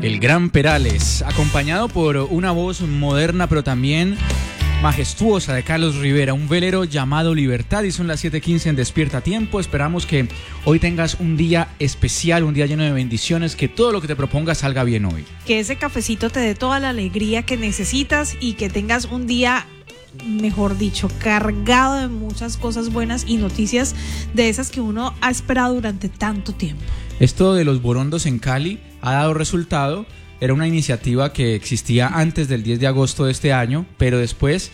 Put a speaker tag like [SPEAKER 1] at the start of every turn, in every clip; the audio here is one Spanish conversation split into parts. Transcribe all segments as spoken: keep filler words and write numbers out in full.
[SPEAKER 1] El gran Perales, acompañado por una voz moderna pero también majestuosa de Carlos Rivera, un velero llamado Libertad, y son las siete quince en Despierta a Tiempo. Esperamos que hoy tengas un día especial, un día lleno de bendiciones, que todo lo que te propongas salga bien hoy.
[SPEAKER 2] Que ese cafecito te dé toda la alegría que necesitas y que tengas un día, mejor dicho, cargado de muchas cosas buenas y noticias de esas que uno ha esperado durante tanto tiempo.
[SPEAKER 1] Esto de los borondos en Cali ha dado resultado. Era una iniciativa que existía antes del diez de agosto de este año, pero después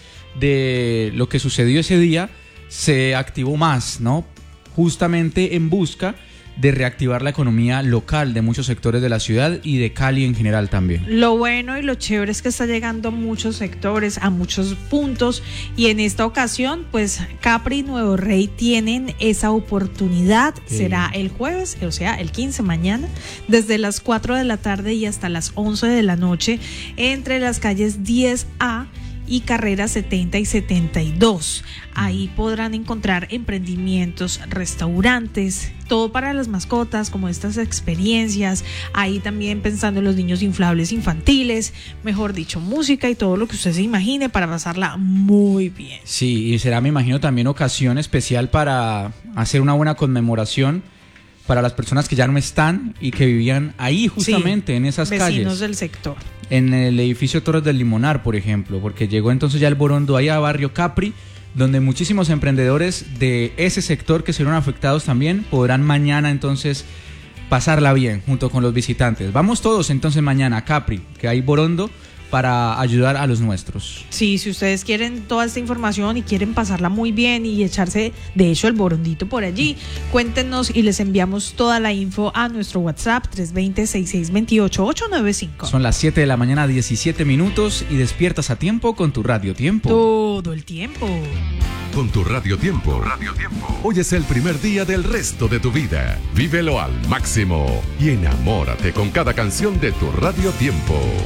[SPEAKER 1] de lo que sucedió ese día se activó más, ¿no? Justamente en busca de reactivar la economía local de muchos sectores de la ciudad y de Cali en general también.
[SPEAKER 2] Lo bueno y lo chévere es que está llegando a muchos sectores, a muchos puntos, y en esta ocasión pues Capri y Nuevo Rey tienen esa oportunidad. Sí. Será el jueves, o sea el quince, mañana, desde las cuatro de la tarde y hasta las once de la noche, entre las calles diez A y carreras setenta y setenta y dos. Ahí podrán encontrar emprendimientos, restaurantes, todo para las mascotas, como estas experiencias. Ahí también pensando en los niños inflables infantiles, mejor dicho, música y todo lo que usted se imagine para pasarla muy bien.
[SPEAKER 1] Sí, y será, me imagino, también ocasión especial para hacer una buena conmemoración para las personas que ya no están y que vivían ahí justamente, sí, en esas
[SPEAKER 2] vecinos
[SPEAKER 1] calles.
[SPEAKER 2] Vecinos del sector.
[SPEAKER 1] En el edificio Torres del Limonar, por ejemplo, porque llegó entonces ya el borondo allá a Barrio Capri, donde muchísimos emprendedores de ese sector que serán afectados también podrán mañana entonces pasarla bien junto con los visitantes. Vamos todos entonces mañana a Capri, que hay borondo para ayudar a los nuestros.
[SPEAKER 2] Sí, si ustedes quieren toda esta información y quieren pasarla muy bien y echarse, de hecho, el borondito por allí, cuéntenos y les enviamos toda la info a nuestro WhatsApp tres dos cero, seis seis dos ocho, ocho nueve cinco.
[SPEAKER 1] Son las siete de la mañana, diecisiete minutos, y despiertas a tiempo con tu Radio Tiempo.
[SPEAKER 2] Todo el tiempo.
[SPEAKER 3] Con tu Radio Tiempo. Radio Tiempo. Hoy es el primer día del resto de tu vida. Vívelo al máximo y enamórate con cada canción de tu Radio Tiempo.